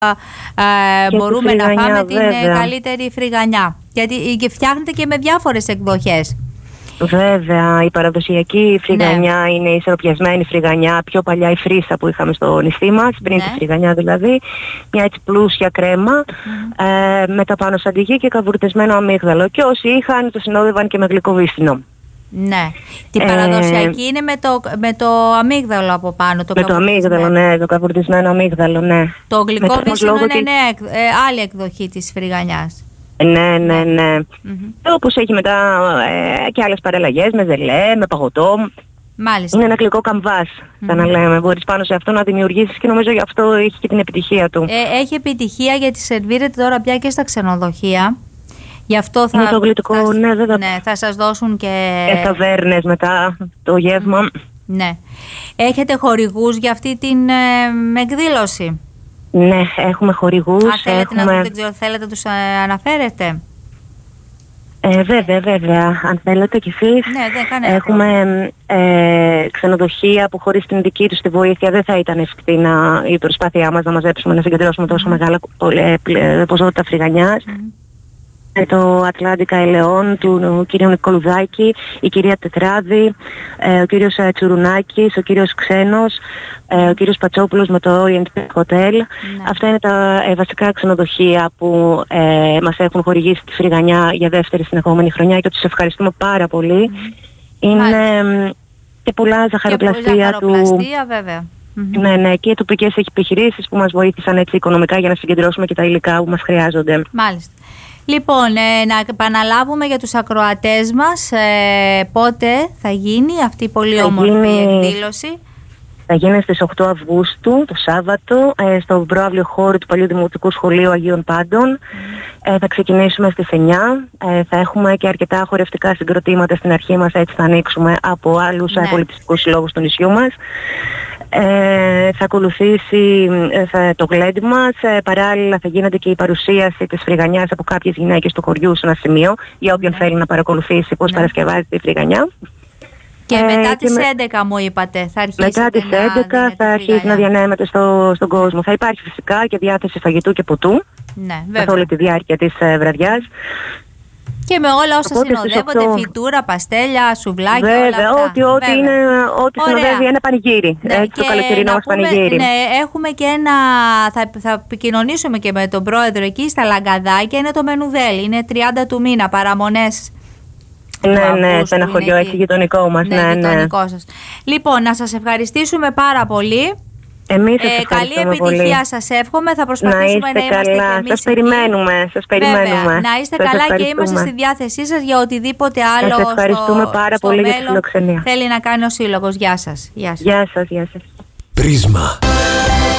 μπορούμε να φάμε την βέβαια. καλύτερη φρυγανιά. Γιατί φτιάχνεται και με διάφορες εκδοχές. Βέβαια, η παραδοσιακή φρυγανιά είναι η ισορροπιασμένη φρυγανιά, πιο παλιά η φρύσα που είχαμε στο νησί μας, πριν τη φρυγανιά δηλαδή. Μια έτσι πλούσια κρέμα, με τα πάνω σαντιγί και καβουρτισμένο αμύγδαλο. Και όσοι είχαν, το συνόδευαν και με γλυκό βύσσινο. Ναι. Την παραδοσιακή είναι με το αμύγδαλο από πάνω. Με το αμύγδαλο, ναι, το καβουρτισμένο αμύγδαλο, ναι. Το γλυκό βύσσινο είναι άλλη εκδοχή της φρυγανιάς. Ναι. Όπως έχει μετά και άλλες παραλλαγές με ζελέ, με παγωτό. Μάλιστα. Είναι ένα γλυκό καμβάς, θα να λέμε. Μπορείς πάνω σε αυτό να δημιουργήσεις και νομίζω γι' αυτό έχει και την επιτυχία του. Έχει επιτυχία γιατί σερβίρεται τώρα πια και στα ξενοδοχεία. Γι' αυτό είναι το γλυκό, βέβαια. Ναι, θα σας δώσουν και ταβέρνες μετά το γεύμα. Ναι. Έχετε χορηγούς για αυτή την εκδήλωση? Ναι, έχουμε χορηγούς. Δεν ξέρω, θέλετε να τους αναφέρετε? Βέβαια. Αν θέλετε κι εσείς. Ναι, έχουμε ξενοδοχεία που χωρίς την δική τους τη βοήθεια δεν θα ήταν εφικτή η προσπάθειά μας να μαζέψουμε, να συγκεντρώσουμε τόσο μεγάλα ποσότητα φρυγανιάς. Το Ατλάντικα Ελαιών του κυρίου Νικολουδάκη, η κυρία Τετράδη, ο κύριος Τσουρουνάκης, ο κύριος Ξένος, ο κύριος Πατσόπουλος με το Orient Hotel. Αυτά είναι τα βασικά ξενοδοχεία που μας έχουν χορηγήσει τη φρυγανιά για δεύτερη συνεχόμενη χρονιά και τους ευχαριστούμε πάρα πολύ. Είναι και πολλά ζαχαροπλαστεία βέβαια. Ναι, και τοπικές επιχειρήσεις που μας βοήθησαν έτσι οικονομικά για να συγκεντρώσουμε και τα υλικά που μας χρειάζονται. Μάλιστα. Λοιπόν, να επαναλάβουμε για τους ακροατές μας πότε θα γίνει αυτή η πολύ όμορφη εκδήλωση. Θα γίνει στις 8 Αυγούστου, το Σάββατο, στο προαύλιο χώρο του Παλιού Δημοτικού Σχολείου Αγίων Πάντων. Θα ξεκινήσουμε στις 9. Θα έχουμε και αρκετά χορευτικά συγκροτήματα στην αρχή μας, έτσι θα ανοίξουμε από άλλους πολιτιστικούς συλλόγους του νησιού μας. Θα ακολουθήσει το γλέντι μας, παράλληλα θα γίνεται και η παρουσίαση της φρυγανιάς από κάποιες γυναίκες του χωριού σε ένα σημείο, για όποιον θέλει να παρακολουθήσει πώς παρασκευάζεται η φρυγανιά. Και μετά τις 11 μου είπατε θα αρχίσει. Μετά τις 11 θα αρχίσει να διανέμεται στον κόσμο. Θα υπάρχει φυσικά και διάθεση φαγητού και ποτού καθ' όλη τη διάρκεια της βραδιάς. Και με όλα όσα συνοδεύονται, φιτούρα, παστέλια, σουβλάκια, βέβαια, ό,τι συνοδεύει ένα πανηγύρι. Το καλοκαιρινό μας πανηγύρι. Ναι, έχουμε και θα επικοινωνήσουμε και με τον πρόεδρο εκεί στα Λαγκαδάκια, είναι το Μενουδέλ, είναι 30 του μήνα, παραμονές. Ναι, σε ένα χωριό έτσι γειτονικό μας. Ναι, γειτονικό σας. Λοιπόν, να σας ευχαριστήσουμε πάρα πολύ. Εμείς σας ευχαριστούμε καλή επιτυχία πολύ. σας εύχομαι. Θα προσπαθήσουμε να είμαστε καλά. Και εμείς σας περιμένουμε. Βέβαια, να είστε καλά και είμαστε στη διάθεσή σας για οτιδήποτε άλλο. Σας ευχαριστούμε πάρα πολύ για τη φιλοξενία. Θέλει να κάνει ο Σύλλογος. Γεια σας. Γεια σας. Πρίσμα.